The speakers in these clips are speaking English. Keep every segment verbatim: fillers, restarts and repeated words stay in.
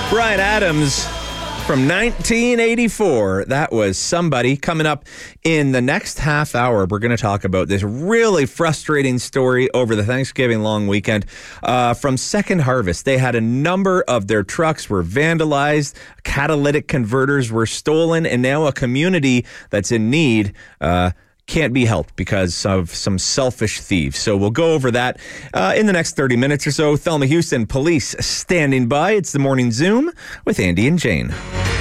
Bryan Adams from nineteen eighty-four. That was Somebody. Coming up in the next half hour, we're going to talk about this really frustrating story over the Thanksgiving long weekend uh, from Second Harvest. They had a number of their trucks were vandalized, catalytic converters were stolen, and now a community that's in need uh can't be helped because of some selfish thieves. So we'll go over that uh, in the next thirty minutes or so. Thelma Houston Police standing by. It's the Morning Zoom with Andy and Jane.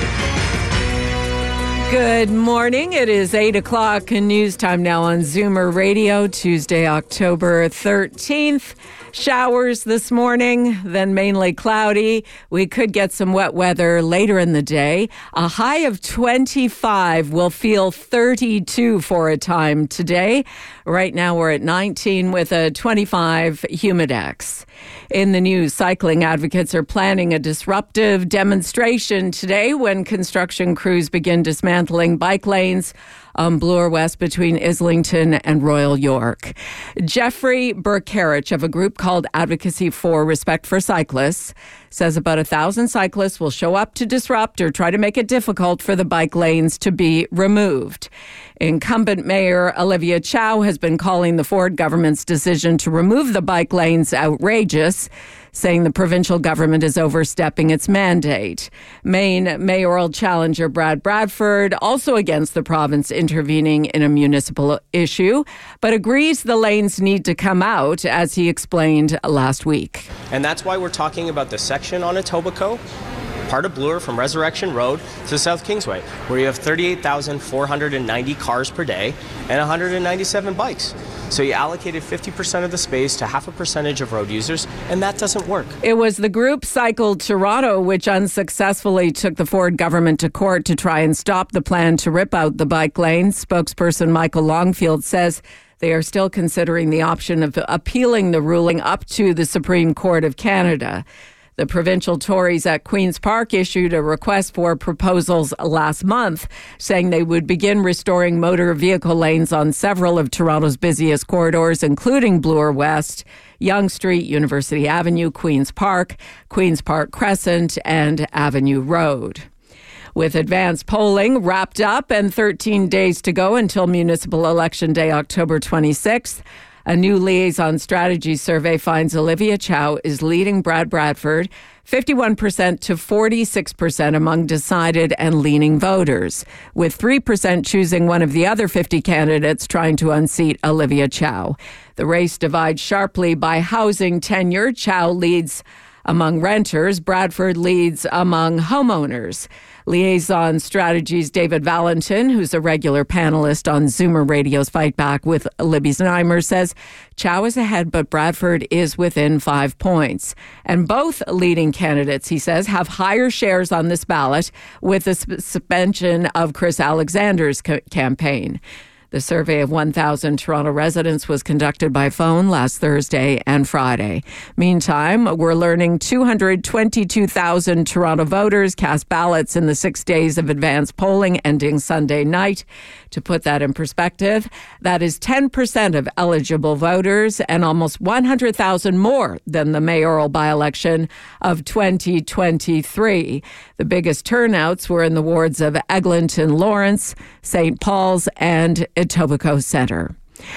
Good morning. It is eight o'clock and news time now on Zoomer Radio, Tuesday, October thirteenth. Showers this morning, then mainly cloudy. We could get some wet weather later in the day. A high of twenty-five. Will feel thirty-two for a time today. Right now we're at nineteen with a twenty-five humidex. In the news, cycling advocates are planning a disruptive demonstration today when construction crews begin dismantling bike lanes on Bloor West between Islington and Royal York. Jeffrey Burkarich of a group called Advocacy for Respect for Cyclists says about a thousand cyclists will show up to disrupt or try to make it difficult for the bike lanes to be removed. Incumbent Mayor Olivia Chow has been calling the Ford government's decision to remove the bike lanes outrageous, saying the provincial government is overstepping its mandate. Maine mayoral challenger Brad Bradford also against the province intervening in a municipal issue, but agrees the lanes need to come out, as he explained last week. And that's why we're talking about the section on Etobicoke, part of Bloor from Resurrection Road to South Kingsway, where you have thirty-eight thousand four hundred ninety cars per day and one hundred ninety-seven bikes. So you allocated fifty percent of the space to half a percentage of road users, and that doesn't work. It was the group Cycle Toronto which unsuccessfully took the Ford government to court to try and stop the plan to rip out the bike lanes. Spokesperson Michael Longfield says they are still considering the option of appealing the ruling up to the Supreme Court of Canada. The provincial Tories at Queen's Park issued a request for proposals last month, saying they would begin restoring motor vehicle lanes on several of Toronto's busiest corridors, including Bloor West, Yonge Street, University Avenue, Queen's Park, Queen's Park Crescent, and Avenue Road. With advanced polling wrapped up and thirteen days to go until Municipal Election Day, October twenty-sixth, a new liaison strategy survey finds Olivia Chow is leading Brad Bradford fifty-one percent to forty-six percent among decided and leaning voters, with three percent choosing one of the other fifty candidates trying to unseat Olivia Chow. The race divides sharply by housing tenure. Chow leads among renters. Bradford leads among homeowners. Liaison Strategies' David Valentin, who's a regular panelist on Zoomer Radio's Fight Back with Libby Znaimer, says Chow is ahead, but Bradford is within five points. And both leading candidates, he says, have higher shares on this ballot with the suspension of Chris Alexander's ca- campaign. The survey of one thousand Toronto residents was conducted by phone last Thursday and Friday. Meantime, we're learning two hundred twenty-two thousand Toronto voters cast ballots in the six days of advanced polling ending Sunday night. To put that in perspective, that is ten percent of eligible voters and almost one hundred thousand more than the mayoral by-election of twenty twenty-three. The biggest turnouts were in the wards of Eglinton Lawrence, Saint Paul's, and Etobicoke Centre.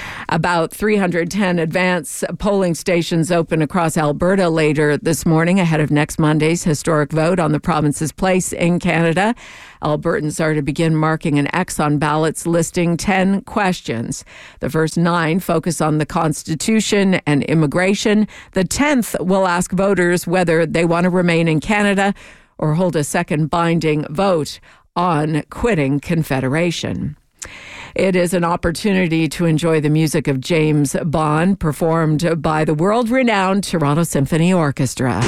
About three hundred ten advance polling stations open across Alberta later this morning ahead of next Monday's historic vote on the province's place in Canada. Albertans are to begin marking an X on ballots listing ten questions. The first nine focus on the Constitution and immigration. The tenth will ask voters whether they want to remain in Canada or hold a second binding vote on quitting Confederation. It is an opportunity to enjoy the music of James Bond, performed by the world-renowned Toronto Symphony Orchestra.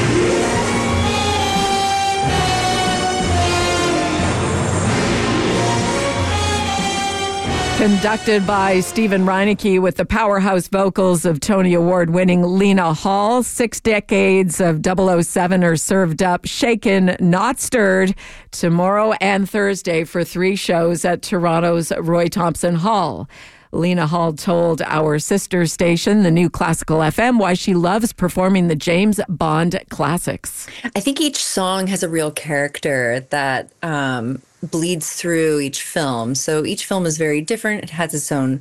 Conducted by Stephen Reinecke with the powerhouse vocals of Tony Award-winning Lena Hall. Six decades of double oh seven are served up, shaken, not stirred, tomorrow and Thursday for three shows at Toronto's Roy Thomson Hall. Lena Hall told our sister station, the New Classical F M, why she loves performing the James Bond classics. I think each song has a real character that um, bleeds through each film. So each film is very different. It has its own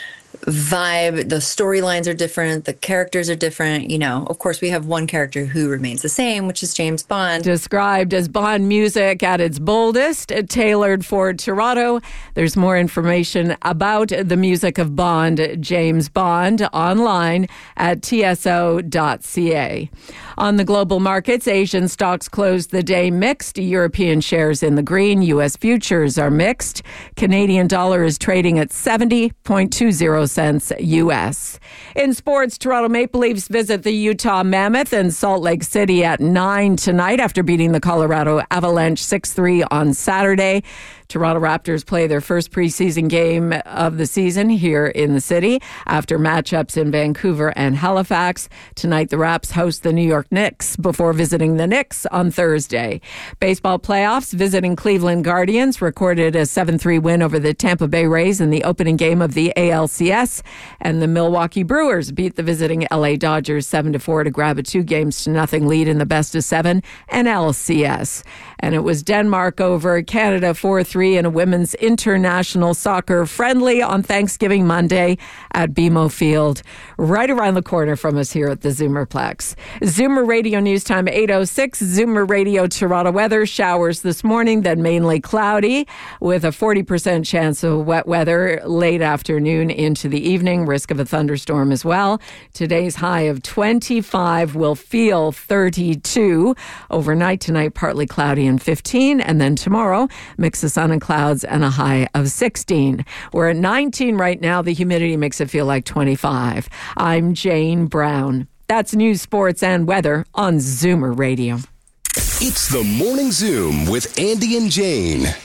vibe. The storylines are different. The characters are different. You know, of course, we have one character who remains the same, which is James Bond. Described as Bond music at its boldest, tailored for Toronto. There's more information about the music of Bond, James Bond, online at T S O dot C A. On the global markets, Asian stocks closed the day mixed. European shares in the green. U S futures are mixed. Canadian dollar is trading at seventy point two zero cents U S. In sports, Toronto Maple Leafs visit the Utah Mammoth in Salt Lake City at nine tonight after beating the Colorado Avalanche six three on Saturday. Toronto Raptors play their first preseason game of the season here in the city after matchups in Vancouver and Halifax. Tonight, the Raps host the New York Knicks before visiting the Knicks on Thursday. Baseball playoffs, visiting Cleveland Guardians recorded a seven three win over the Tampa Bay Rays in the opening game of the A L C S, and the Milwaukee Brewers beat the visiting L A Dodgers seven to four to grab a two games to nothing lead in the best of seven N L C S. And it was Denmark over Canada four three in a women's international soccer friendly on Thanksgiving Monday at B M O Field, right around the corner from us here at the Zoomerplex. Zoomer Radio News Time eight oh six. Zoomer Radio Toronto weather. Showers this morning, then mainly cloudy with a forty percent chance of wet weather late afternoon into the evening. Risk of a thunderstorm as well. Today's high of twenty-five will feel thirty-two. Overnight tonight, partly cloudy and fifteen. And then tomorrow, mix of sun and clouds and a high of sixteen. We're at nineteen right now. The humidity makes it feel like twenty-five. I'm Jane Brown. That's news, sports, and weather on Zoomer Radio. It's the Morning Zoom with Andy and Jane.